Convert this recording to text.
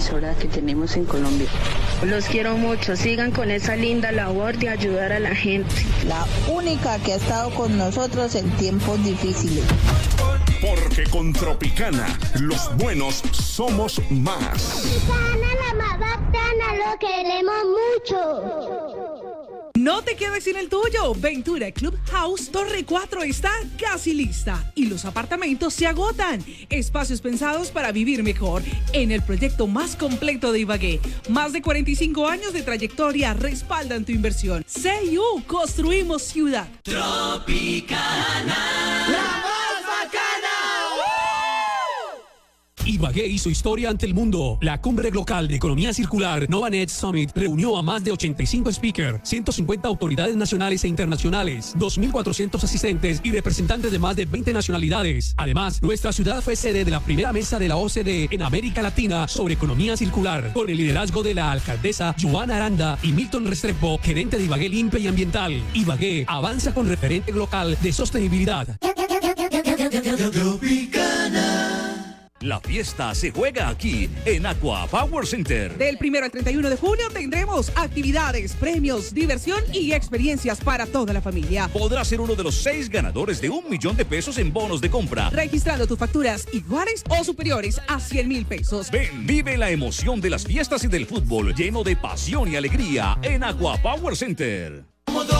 emisora que tenemos en Colombia. Los quiero mucho, sigan con esa linda labor de ayudar a la gente. La única que ha estado con nosotros en tiempos difíciles. Porque con Tropicana, los buenos somos más. Tropicana, la más bacana, lo queremos mucho. No te quedes sin el tuyo. Ventura Club House Torre 4 está casi lista y los apartamentos se agotan. Espacios pensados para vivir mejor en el proyecto más completo de Ibagué. Más de 45 años de trayectoria respaldan tu inversión. CIU, construimos ciudad. Tropicana, la más bacana. Ibagué hizo historia ante el mundo. La cumbre local de economía circular Novanet Summit reunió a más de 85 speakers, 150 autoridades nacionales e internacionales, 2.400 asistentes y representantes de más de 20 nacionalidades. Además, nuestra ciudad fue sede de la primera mesa de la OCDE en América Latina sobre economía circular, con el liderazgo de la alcaldesa Joana Aranda y Milton Restrepo, gerente de Ibagué Limpia y Ambiental. Ibagué avanza con referente local de sostenibilidad. La fiesta se juega aquí en Aqua Power Center. Del 1 al 31 de junio tendremos actividades, premios, diversión y experiencias para toda la familia. Podrás ser uno de los 6 ganadores de $1 millón en bonos de compra, registrando tus facturas iguales o superiores a 100,000 pesos. Ven, vive la emoción de las fiestas y del fútbol lleno de pasión y alegría en Aqua Power Center.